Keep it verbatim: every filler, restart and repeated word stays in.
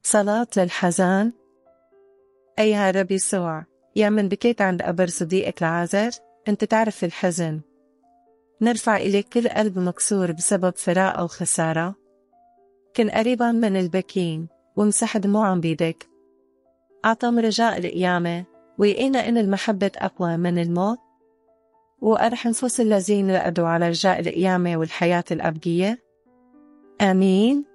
صلاة للحزان. أيها الرب يسوع، يا من بكيت عند قبر صديقك العازر، أنت تعرف الحزن. نرفع إليك كل قلب مكسور بسبب فراق أو خسارة. كن قريبا من البكين وامسح دموعهم بيدك. أعطهم رجاء القيامة، ويقينا إن المحبة أقوى من الموت، وأرح نفوس الذين رقدوا على رجاء القيامة والحياة الأبدية. آمين.